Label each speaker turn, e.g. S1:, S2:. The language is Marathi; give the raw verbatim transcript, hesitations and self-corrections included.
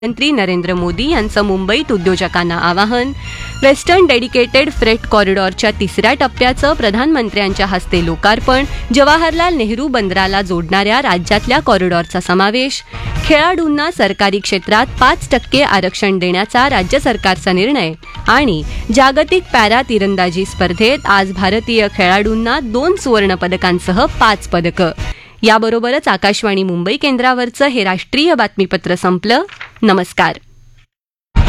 S1: मंत्री नरेंद्र मोदी यांचं मुंबईत उद्योजकांना आवाहन. वेस्टर्न डेडिकेटेड फ्रेट कॉरिडॉरच्या तिसऱ्या टप्प्याचं प्रधानमंत्र्यांच्या हस्ते लोकार्पण. जवाहरलाल नेहरू बंदराला जोडणाऱ्या राज्यातल्या कॉरिडॉरचा समावेश. खेळाडूंना सरकारी क्षेत्रात पाच टक्के आरक्षण देण्याचा राज्य सरकारचा निर्णय. आणि जागतिक पॅरा तिरंदाजी स्पर्धेत आज भारतीय खेळाडूंना दोन सुवर्णपदकांसह पाच पदकं. याबरोबरच आकाशवाणी मुंबई केंद्रावरचं हे राष्ट्रीय बातमीपत्र संपलं. नमस्कार.